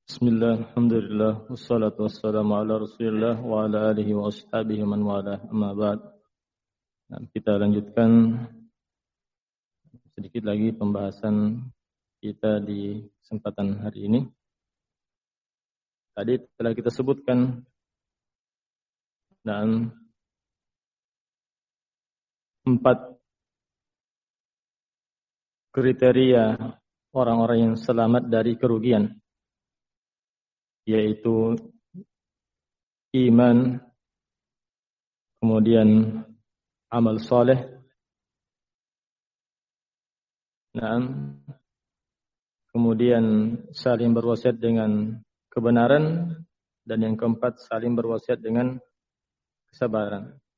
Bismillah, alhamdulillah, wassalatu wassalamu ala rasulillah wa ala alihi wa ashabihi man wala, amma ba'd. Kita lanjutkan sedikit lagi pembahasan kita di kesempatan hari ini. Tadi telah kita sebutkan dan 4 kriteria orang-orang yang selamat dari kerugian, yaitu iman, kemudian amal soleh, kemudian saling berwasiat dengan kebenaran, dan yang keempat saling berwasiat dengan kesabaran.